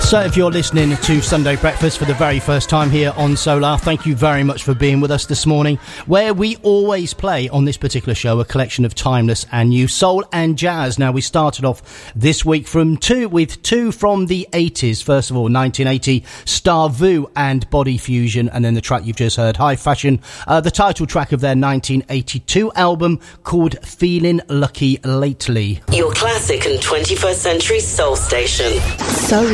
So if you're listening to Sunday Breakfast for the very first time here on Solar, thank you very much for being with us this morning, where we always play on this particular show a collection of timeless and new soul and jazz. Now, we started off this week with two from the 80s. First of all, 1980, Star Vu and Body Fusion, and then the track you've just heard, High Fashion, the title track of their 1982 album called Feeling Lucky Lately. Your classic and 21st century soul station.